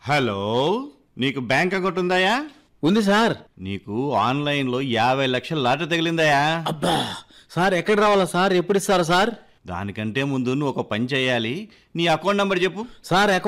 Hello, నీకు bank account ఉందాయా? ఉంది sir. నీకు ఆన్లైన్లో 50 లక్షల లాటరీ తగిలిందాయా? అబ్బా సార్, ఎక్కడ రావాలా సార్? ఎప్పుడు ఇస్తారా సార్? దానికంటే ముందు నువ్వు ఒక పని చేయాలి. నీ అకౌంట్ నంబర్ చెప్పు. సార్